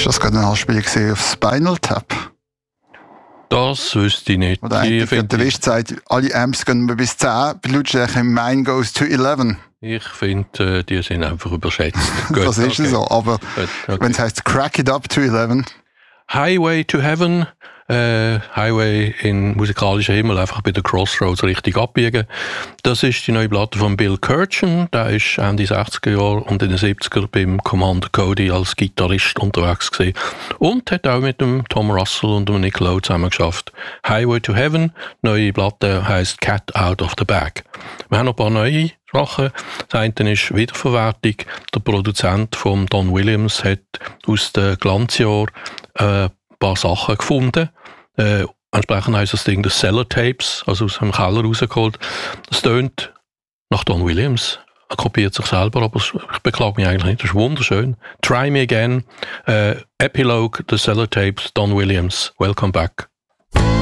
Ist das gerade ein Anspiel auf Spinal Tap? Das wüsste ich nicht. Oder eigentlich der West sagt, alle Amps gehen bis 10, bei Lautstärke Mine goes to 11. Ich finde, die sind einfach überschätzt. Das ist so, aber wenn es heisst Crack it up to 11. Highway to Heaven, Highway in musikalischen Himmel, einfach bei den Crossroads richtig abbiegen. Das ist die neue Platte von Bill Kirchen. Der ist Ende 60er Jahre und in den 70er beim Commander Cody als Gitarrist unterwegs gewesen. Und hat auch mit dem Tom Russell und dem Nick Lowe zusammen geschafft. Highway to Heaven, neue Platte heisst Cat Out of the Bag. Wir haben noch ein paar neue Sachen. Das eine ist Wiederverwertung. Der Produzent von Don Williams hat aus den Glanzjahren ein paar Sachen gefunden. Entsprechend heisst das Ding The Cellar Tapes, also aus dem Keller rausgeholt. Das tönt nach Don Williams. Er kopiert sich selber, aber ich beklage mich eigentlich nicht. Das ist wunderschön. Try Me Again, Epilogue, The Cellar Tapes, Don Williams. Welcome back.